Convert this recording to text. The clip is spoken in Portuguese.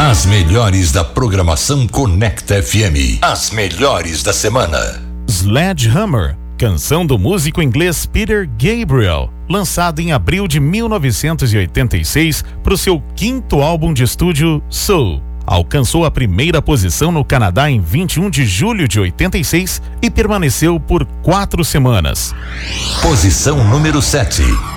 As melhores da programação Conecta FM. As melhores da semana. Sledgehammer, canção do músico inglês Peter Gabriel, lançado em abril de 1986 para o seu quinto álbum de estúdio Soul. Alcançou a primeira posição no Canadá em 21 de julho de 86 e permaneceu por 4 semanas. Posição número 7.